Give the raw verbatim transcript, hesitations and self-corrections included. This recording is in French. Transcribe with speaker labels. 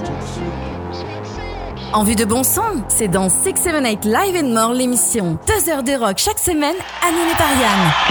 Speaker 1: Envie de bon son? C'est dans six seven eight Live and More l'émission. Deux heures de rock chaque semaine, animée par Yann.